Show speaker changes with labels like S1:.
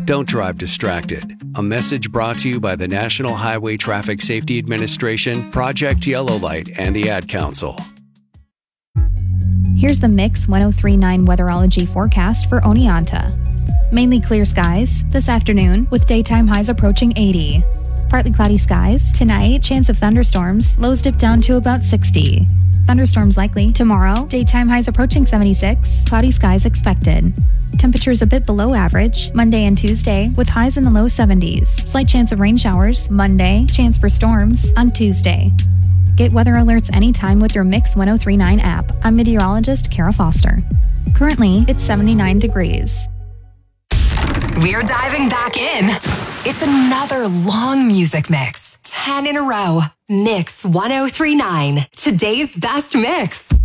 S1: Don't drive distracted. A message brought to you by the National Highway Traffic Safety Administration, Project Yellow Light, and the Ad Council.
S2: Here's the Mix 1039 weatherology forecast for Oneonta. Mainly clear skies this afternoon with daytime highs approaching 80. Partly cloudy skies tonight, chance of thunderstorms, lows dip down to about 60. Thunderstorms likely tomorrow, daytime highs approaching 76, cloudy skies expected. Temperatures a bit below average Monday and Tuesday with highs in the low 70s. Slight chance of rain showers Monday, chance for storms on Tuesday. Get weather alerts anytime with your Mix 1039 app. I'm meteorologist Kara Foster. Currently, it's 79 degrees.
S3: We're diving back in. It's another long music mix. 10 in a row. Mix 1039. Today's best mix.